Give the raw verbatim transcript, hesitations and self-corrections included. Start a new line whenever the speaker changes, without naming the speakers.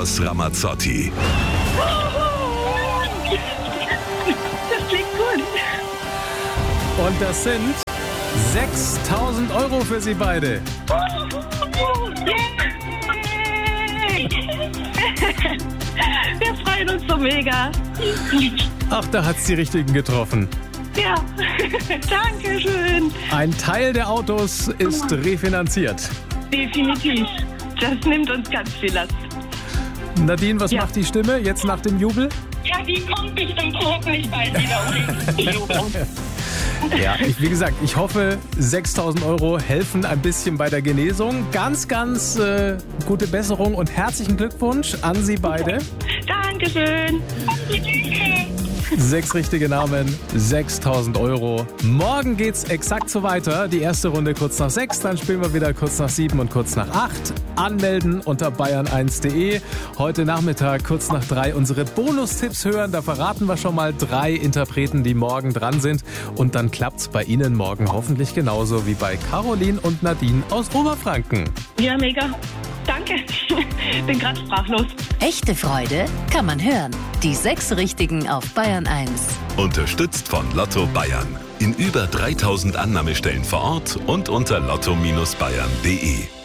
Carlos Ramazzotti.
Das klingt gut.
Und das sind sechstausend Euro für Sie beide.
Yay! Wir freuen uns so mega.
Ach, da hat's die Richtigen getroffen.
Ja, danke schön.
Ein Teil der Autos ist refinanziert.
Definitiv. Das nimmt uns ganz viel Last.
Nadine, was
Ja.
macht die Stimme jetzt nach dem Jubel?
Ja, die kommt bestimmt hoffentlich bald wieder.
Ja, ich, wie gesagt, ich hoffe, sechstausend Euro helfen ein bisschen bei der Genesung. Ganz, ganz äh, gute Besserung und herzlichen Glückwunsch an Sie beide.
Dankeschön.
Sechs richtige Namen, sechstausend Euro. Morgen geht's exakt so weiter. Die erste Runde kurz nach sechs, dann spielen wir wieder kurz nach sieben und kurz nach acht. Anmelden unter bayern eins punkt de. Heute Nachmittag kurz nach drei unsere Bonustipps hören. Da verraten wir schon mal drei Interpreten, die morgen dran sind. Und dann klappt's bei Ihnen morgen hoffentlich genauso wie bei Caroline und Nadine aus Oberfranken.
Ja, mega. Danke. Bin gerade sprachlos.
Echte Freude kann man hören. Die sechs Richtigen auf Bayern eins.
Unterstützt von Lotto Bayern. In über dreitausend Annahmestellen vor Ort und unter lotto Bindestrich bayern punkt de.